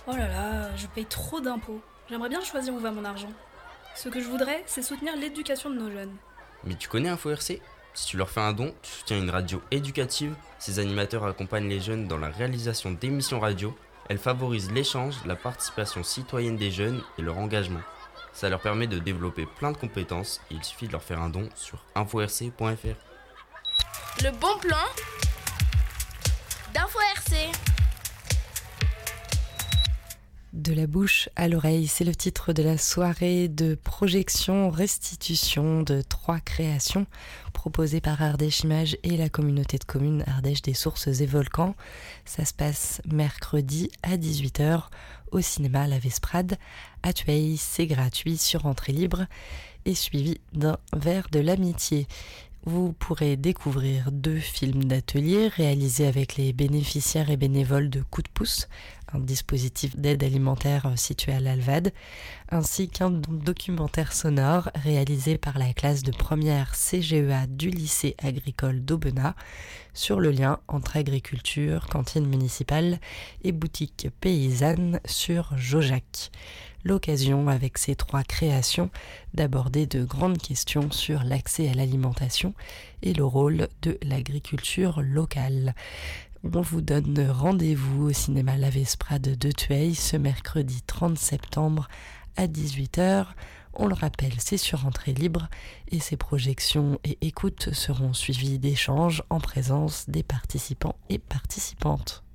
Oh là là, je paye trop d'impôts. J'aimerais bien choisir où va mon argent. Ce que je voudrais, c'est soutenir l'éducation de nos jeunes. Mais tu connais Info RC? Si tu leur fais un don, tu soutiens une radio éducative. Ces animateurs accompagnent les jeunes dans la réalisation d'émissions radio. Elles favorisent l'échange, la participation citoyenne des jeunes et leur engagement. Ça leur permet de développer plein de compétences et il suffit de leur faire un don sur inforc.fr. Le bon plan d'Info RC. De la bouche à l'oreille, c'est le titre de la soirée de projection restitution de 3 créations proposées par Ardèche Images et la communauté de communes Ardèche des Sources et Volcans. Ça se passe mercredi à 18h au cinéma La Vesprade à Tueil. C'est gratuit sur entrée libre et suivi d'un verre de l'amitié. Vous pourrez découvrir 2 films d'atelier réalisés avec les bénéficiaires et bénévoles de Coup de pouce, un dispositif d'aide alimentaire situé à l'Alvad, ainsi qu'un documentaire sonore réalisé par la classe de première CGEA du lycée agricole d'Aubenas sur le lien entre agriculture, cantine municipale et boutique paysanne sur Jaujac. L'occasion avec ces 3 créations d'aborder de grandes questions sur l'accès à l'alimentation et le rôle de l'agriculture locale. On vous donne rendez-vous au cinéma La Vesprade de Tueil ce mercredi 30 septembre à 18h. On le rappelle, c'est sur entrée libre et ces projections et écoutes seront suivies d'échanges en présence des participants et participantes.